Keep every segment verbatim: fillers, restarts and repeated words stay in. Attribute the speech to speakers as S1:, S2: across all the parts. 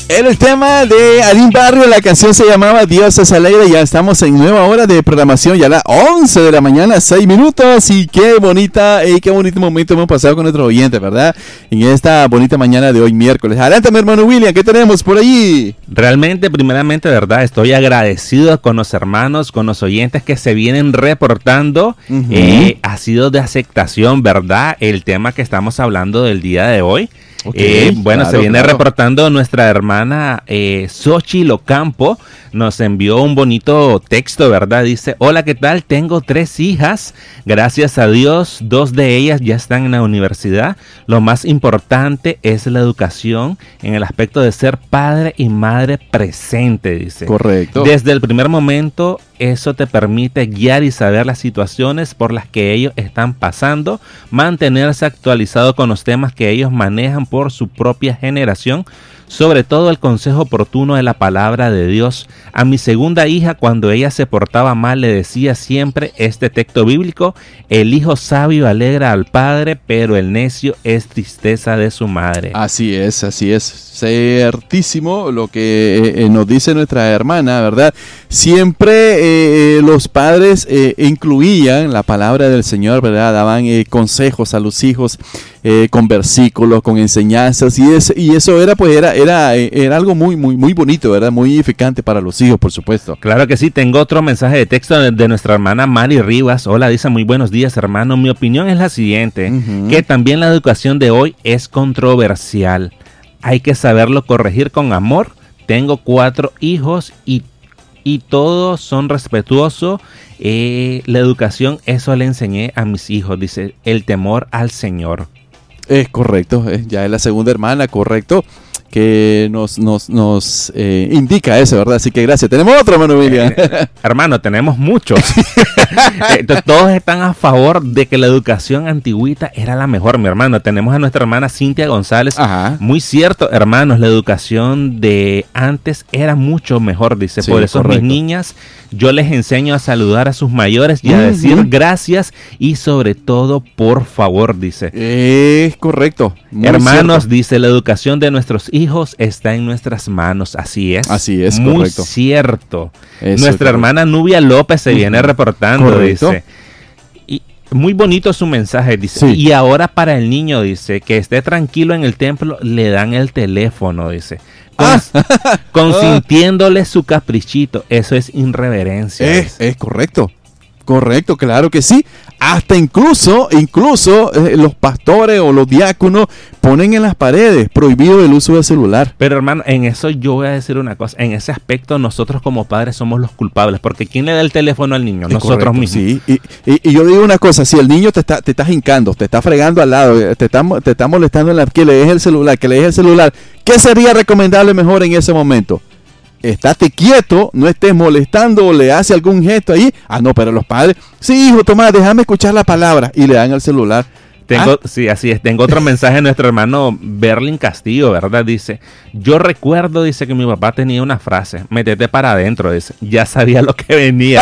S1: Era el tema de Alín Barrio, la canción se llamaba Dios es alegre. Ya estamos en nueva hora de programación, ya a las once de la mañana, seis minutos. Y qué bonita, y qué bonito momento hemos pasado con nuestros oyentes, ¿verdad? En esta bonita mañana de hoy, miércoles. Adelante, mi hermano William, ¿qué tenemos por allí?
S2: Realmente, primeramente, ¿verdad? Estoy agradecido con los hermanos, con los oyentes que se vienen reportando. Uh-huh. eh, ha sido de aceptación, ¿verdad? El tema que estamos hablando del día de hoy. Okay, eh, bueno, claro, se viene claro. reportando nuestra hermana eh, Xochitl Ocampo, nos envió un bonito texto, ¿verdad? Dice, hola, ¿qué tal? Tengo tres hijas, gracias a Dios, dos de ellas ya están en la universidad. Lo más importante es la educación en el aspecto de ser padre y madre presente, dice.
S1: Correcto.
S2: Desde el primer momento, eso te permite guiar y saber las situaciones por las que ellos están pasando, mantenerse actualizado con los temas que ellos manejan por su propia generación, sobre todo el consejo oportuno de la palabra de Dios. A mi segunda hija, cuando ella se portaba mal, le decía siempre este texto bíblico: el hijo sabio alegra al padre, pero el necio es tristeza de su madre.
S1: Así es, así es, certísimo lo que eh, nos dice nuestra hermana, ¿verdad? Siempre eh, los padres eh, incluían la palabra del Señor, ¿verdad? Daban eh, consejos a los hijos eh, con versículos, con enseñanzas, y, es, y eso era, pues, era Era, era algo muy, muy, muy bonito, ¿verdad? Muy edificante para los hijos, por supuesto.
S2: Claro que sí. Tengo otro mensaje de texto de, de nuestra hermana Mari Rivas. Hola, dice, muy buenos días, hermano. Mi opinión es la siguiente, uh-huh. que también la educación de hoy es controversial. Hay que saberlo corregir con amor. Tengo cuatro hijos y, y todos son respetuosos. Eh, la educación, eso le enseñé a mis hijos, dice, el temor al Señor.
S1: Es correcto, ya es la segunda hermana, correcto, que nos, nos, nos eh, indica eso, ¿verdad? Así que gracias. Tenemos otro, hermano William.
S2: Eh, hermano, tenemos muchos. Entonces, todos están a favor de que la educación antigüita era la mejor, mi hermano. Tenemos a nuestra hermana Cintia González. Ajá. Muy cierto, hermanos, la educación de antes era mucho mejor, dice. Sí, por eso correcto. Mis niñas, yo les enseño a saludar a sus mayores y a uh-huh. decir gracias y sobre todo, por favor, dice.
S1: Es correcto.
S2: Muy hermanos, cierto. Dice, la educación de nuestros hijos está en nuestras manos. Así es.
S1: Así es,
S2: muy
S1: correcto.
S2: Cierto.
S1: Eso,
S2: nuestra
S1: correcto.
S2: Hermana Nubia López se uh-huh. viene reportando,
S1: correcto.
S2: Dice. Y muy bonito su mensaje, dice.
S1: Sí.
S2: Y ahora para el niño, dice, que esté tranquilo en el templo, le dan el teléfono, dice. Cons- ah. Consintiéndole su caprichito. Eso es irreverencia.
S1: Es, es correcto. Correcto, claro que sí. Hasta incluso, incluso eh, los pastores o los diáconos ponen en las paredes prohibido el uso del celular.
S2: Pero hermano, en eso yo voy a decir una cosa. En ese aspecto nosotros como padres somos los culpables. Porque ¿quién le da el teléfono al niño? Es nosotros correcto, mismos.
S1: Sí. Y, y, y yo digo una cosa. Si el niño te está, te está hincando, te está fregando al lado, te está, te está molestando en la, que le deje el celular, que le deje el celular, ¿qué sería recomendable mejor en ese momento? Estate quieto, no estés molestando o le hace algún gesto ahí. Ah, no, pero los padres, sí, hijo, toma, déjame escuchar la palabra. Y le dan el celular.
S2: Tengo,
S1: ¿Ah?
S2: Sí, así es. Tengo otro mensaje de nuestro hermano Berlin Castillo, ¿verdad? Dice, yo recuerdo, dice, que mi papá tenía una frase, métete para adentro, dice, ya sabía lo que venía.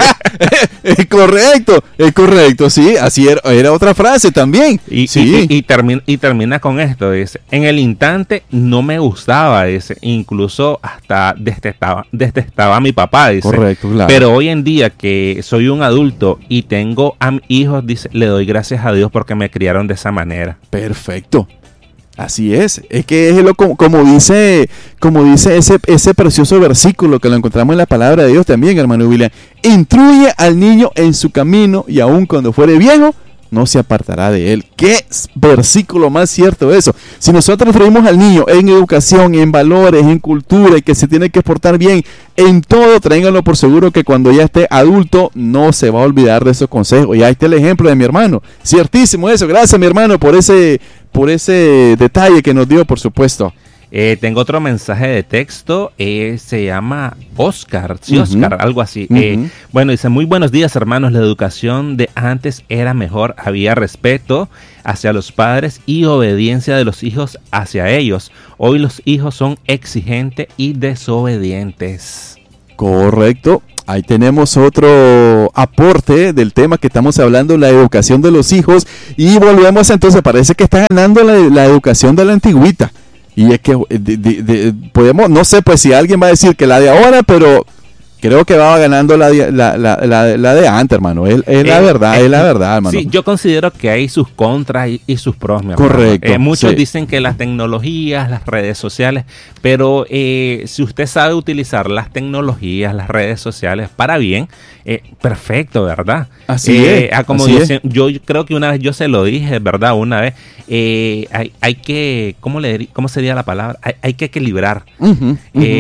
S1: Es correcto, es correcto, sí, así era, era otra frase también.
S2: Y,
S1: sí.
S2: y, y, y, termina, y termina con esto, dice, en el instante no me gustaba, dice, incluso hasta detestaba, detestaba a mi papá, dice.
S1: Correcto, claro.
S2: Pero hoy en día que soy un adulto y tengo a mis hijos, dice, le doy gracias a Dios porque me criaron de esa manera.
S1: Perfecto. Así es, es que es lo como, como dice, como dice ese, ese precioso versículo que lo encontramos en la palabra de Dios también, hermano William. Instruye al niño en su camino y aun cuando fuere viejo, no se apartará de él. ¿Qué versículo más cierto eso? Si nosotros instruimos al niño en educación, en valores, en cultura, y que se tiene que portar bien en todo, tráiganlo por seguro que cuando ya esté adulto no se va a olvidar de esos consejos. Y ahí está el ejemplo de mi hermano. Ciertísimo eso. Gracias, mi hermano, por ese, por ese detalle que nos dio, por supuesto.
S2: Eh, tengo otro mensaje de texto, eh, se llama Oscar, sí, uh-huh. Oscar, algo así. Uh-huh. Eh, bueno, dice, muy buenos días, hermanos, la educación de antes era mejor, había respeto hacia los padres y obediencia de los hijos hacia ellos. Hoy los hijos son exigentes y desobedientes.
S1: Correcto. Ahí tenemos otro aporte del tema que estamos hablando, la educación de los hijos. Y volvemos entonces, parece que está ganando la, la educación de la antigüita. Y es que de, de, de, podemos, no sé pues si alguien va a decir que la de ahora, pero creo que va ganando la, la, la, la, la de antes, hermano. Es, es la eh, verdad, eh, es la verdad, hermano.
S2: Sí, yo considero que hay sus contras y, y sus pros, mi
S1: Correcto.
S2: Eh, muchos
S1: sí.
S2: dicen que las tecnologías, las redes sociales, pero eh, si usted sabe utilizar las tecnologías, las redes sociales para bien, eh, perfecto, ¿verdad?
S1: Así
S2: eh,
S1: es.
S2: Como
S1: así
S2: yo,
S1: es.
S2: yo creo que una vez yo se lo dije, ¿verdad? Una vez, eh, hay, hay que, ¿cómo, le, ¿cómo sería la palabra? Hay, hay que equilibrar. Uh-huh, uh-huh.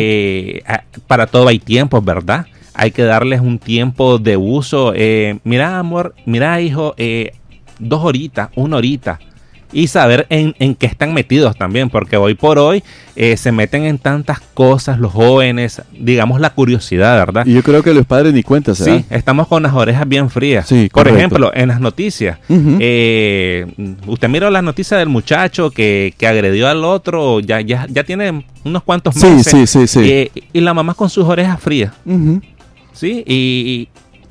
S2: Eh, para todo hay tiempos, ¿verdad? Hay que darles un tiempo de uso. Eh, mira, amor, mira, hijo, eh, dos horitas, una horita. Y saber en, en qué están metidos también, porque hoy por hoy eh, se meten en tantas cosas los jóvenes, digamos la curiosidad, ¿verdad?
S1: Y yo creo que los padres ni cuenta se dan.
S2: Sí, estamos con las orejas bien frías.
S1: Sí,
S2: por
S1: correcto.
S2: ejemplo, en las noticias, uh-huh. eh, usted miró las noticias del muchacho que, que agredió al otro, ya, ya, ya tiene unos cuantos meses.
S1: Sí, sí, sí, sí.
S2: Eh, y la mamá con sus orejas frías.
S1: Uh-huh.
S2: Sí, y,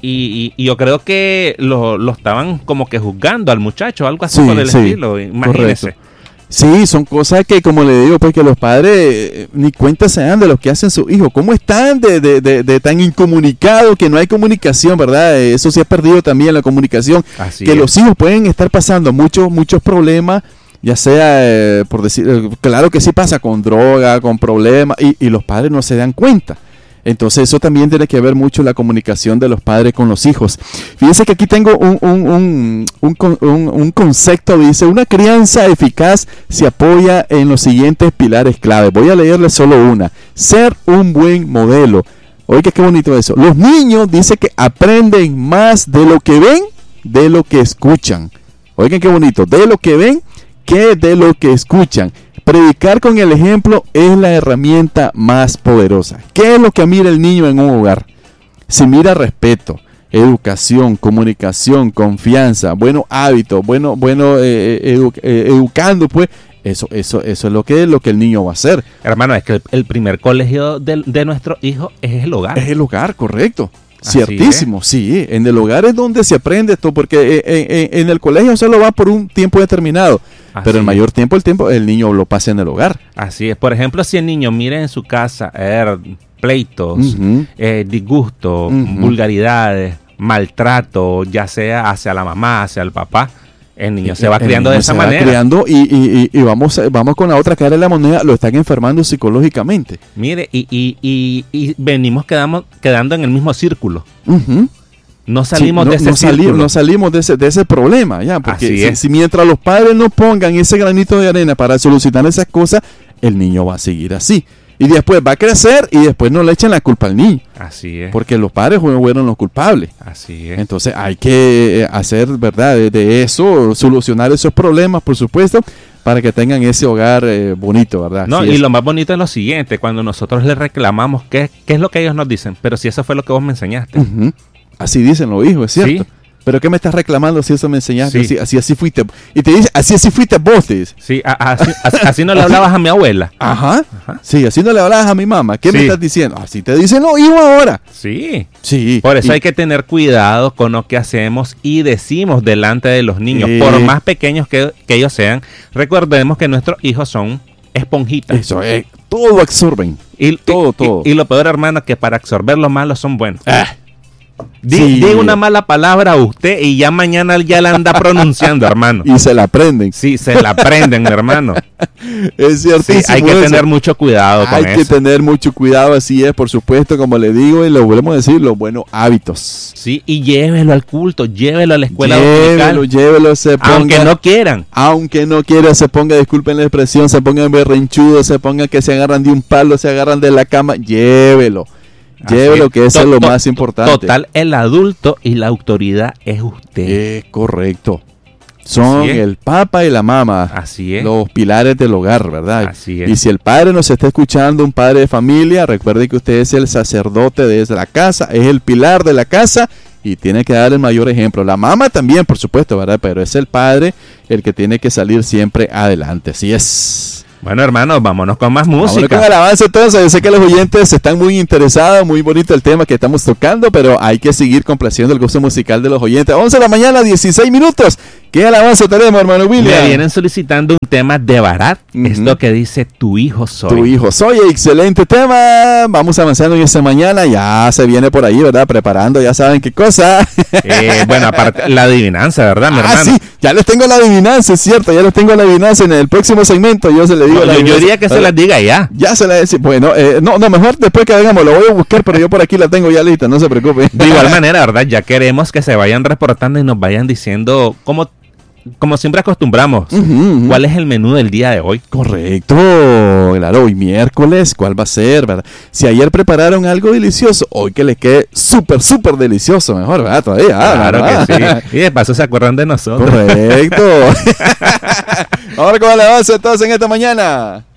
S2: y, y yo creo que lo, lo estaban como que juzgando al muchacho, algo así
S1: sí,
S2: por el
S1: sí,
S2: estilo, imagínese.
S1: Correcto. Sí, son cosas que, como le digo, pues que los padres eh, ni cuenta se dan de lo que hacen sus hijos. ¿Cómo están de, de, de, de tan incomunicados que no hay comunicación, verdad? Eso se ha perdido también la comunicación.
S2: Así
S1: que
S2: es.
S1: Los hijos pueden estar pasando muchos, muchos problemas, ya sea, eh, por decir, eh, claro que sí pasa con droga, con problemas, y, y los padres no se dan cuenta. Entonces eso también tiene que ver mucho la comunicación de los padres con los hijos. Fíjense que aquí tengo un, un, un, un, un, un concepto, dice, una crianza eficaz se apoya en los siguientes pilares clave. Voy a leerles solo una. Ser un buen modelo. Oiga, qué bonito eso. Los niños, dice que aprenden más de lo que ven, de lo que escuchan. Oigan, qué bonito. De lo que ven, que de lo que escuchan. Predicar con el ejemplo es la herramienta más poderosa. ¿Qué es lo que mira el niño en un hogar? Si mira respeto, educación, comunicación, confianza, buenos hábitos, bueno, bueno, eh, edu eh, educando, pues, eso, eso, eso es lo que, lo que el niño va a hacer.
S2: Hermano, es que el, el primer colegio de, de nuestro hijo es el hogar.
S1: Es el hogar, correcto.
S2: Así
S1: Ciertísimo,
S2: es.
S1: Sí, en el hogar es donde se aprende esto, porque en, en, en el colegio solo va por un tiempo determinado, Así pero el mayor tiempo el tiempo el niño lo pasa en el hogar.
S2: Así es, por ejemplo, si el niño mira en su casa er, pleitos, uh-huh. eh, disgusto, uh-huh. vulgaridades, maltrato, ya sea hacia la mamá, hacia el papá, el niño se va criando de esa
S1: se
S2: manera.
S1: Va criando y, y, y, y vamos, vamos con la otra cara de la moneda, lo están enfermando psicológicamente.
S2: Mire, y, y, y, y venimos quedamos, quedando en el mismo círculo.
S1: Uh-huh.
S2: No salimos
S1: sí, no,
S2: de ese
S1: no
S2: círculo.
S1: Salimos, no salimos de ese, de ese problema, ya, porque si, si mientras los padres no pongan ese granito de arena para solucionar esas cosas, el niño va a seguir así. Y después va a crecer y después no le echan la culpa al niño.
S2: Así es.
S1: Porque los padres fueron los culpables.
S2: Así es.
S1: Entonces hay que hacer, ¿verdad? De, de eso, solucionar esos problemas, por supuesto, para que tengan ese hogar eh, bonito, ¿verdad?
S2: No,
S1: Así
S2: y
S1: es.
S2: lo más bonito es lo siguiente, cuando nosotros les reclamamos qué, qué es lo que ellos nos dicen, pero si eso fue lo que vos me enseñaste.
S1: Uh-huh. Así dicen los hijos, es cierto.
S2: Sí.
S1: ¿Pero qué me estás reclamando si eso me enseñaste?
S2: Sí.
S1: Así, así, así fuiste. Y te dice, así, así fuiste vos, te dice.
S2: Sí, a, a, así, así, así no le hablabas a mi abuela.
S1: Ajá.
S2: Ajá.
S1: Sí, así no le hablabas a mi mamá. ¿Qué
S2: Sí.
S1: me estás diciendo? Así te dicen los hijos ahora.
S2: Sí.
S1: Sí.
S2: Por eso
S1: y,
S2: hay que tener cuidado con lo que hacemos y decimos delante de los niños.
S1: Eh.
S2: Por más pequeños que, que ellos sean, recordemos que nuestros hijos son esponjitas.
S1: Eso es. Todo absorben.
S2: Y,
S1: todo,
S2: y,
S1: todo.
S2: Y, y lo peor, hermano, que para absorber lo malo son buenos.
S1: Ah.
S2: Di,
S1: Sí.
S2: Diga una mala palabra a usted y ya mañana ya la anda pronunciando, hermano.
S1: Y se la aprenden.
S2: Sí, se la aprenden, hermano.
S1: Es cierto.
S2: Sí, hay que tener mucho cuidado con
S1: Hay
S2: eso.
S1: que tener mucho cuidado, así es, por supuesto, como le digo, y lo volvemos a decir, los buenos hábitos.
S2: Sí, y llévelo al culto, llévelo a la escuela
S1: Llévelo,
S2: dominical,
S1: llévelo, se ponga.
S2: aunque no quieran.
S1: Aunque no quiera, se ponga, disculpen la expresión, se pongan berrinchudos, se pongan que se agarran de un palo, se agarran de la cama, llévelo.
S2: Así
S1: Llévelo,
S2: es.
S1: que eso
S2: To-
S1: es lo
S2: to-
S1: más importante.
S2: Total, el adulto y la autoridad es usted.
S1: Es correcto. Son
S2: Así es.
S1: el papá y la mamá,
S2: Así es.
S1: los pilares del hogar, ¿verdad?
S2: Así es.
S1: Y si el padre nos está escuchando, un padre de familia, recuerde que usted es el sacerdote de la casa, es el pilar de la casa y tiene que dar el mayor ejemplo. La mamá también, por supuesto, ¿verdad? Pero es el padre el que tiene que salir siempre adelante. Así es.
S2: Bueno, hermanos, vámonos con más
S1: Vámonos
S2: música.
S1: con alabanza entonces. Yo sé que los oyentes están muy interesados, muy bonito el tema que estamos tocando, pero hay que seguir complaciendo el gusto musical de los oyentes. once de la mañana, dieciséis minutos. ¿Qué alabanza tenemos, hermano William?
S2: Me vienen solicitando un tema de Barat. Uh-huh. Esto que dice, tu hijo soy.
S1: Tu hijo soy, excelente tema. Vamos avanzando en esta mañana. Ya se viene por ahí, ¿verdad? Preparando, ya saben qué cosa.
S2: Eh, bueno, aparte, la adivinanza, ¿verdad, mi
S1: ah,
S2: hermano?
S1: Sí, ya les tengo la adivinanza, es cierto. Ya les tengo la adivinanza en el próximo segmento. Yo se le digo
S2: no,
S1: la
S2: yo, yo diría que se las diga ya.
S1: Ya se la decía. Bueno, eh, no, no, mejor después que hagamos, lo voy a buscar, pero yo por aquí la tengo ya lista, no se preocupe.
S2: De igual manera, ¿verdad? Ya queremos que se vayan reportando y nos vayan diciendo cómo. Como siempre acostumbramos, uh-huh, uh-huh. ¿cuál es el menú del día de hoy?
S1: Correcto, claro, hoy miércoles, ¿cuál va a ser, verdad? Si ayer prepararon algo delicioso, hoy que les quede súper, súper delicioso, mejor, ¿verdad? Todavía,
S2: claro
S1: ¿verdad?
S2: que sí. Y de paso se acuerdan de nosotros.
S1: Correcto. Ahora, ¿cómo le va entonces en esta mañana?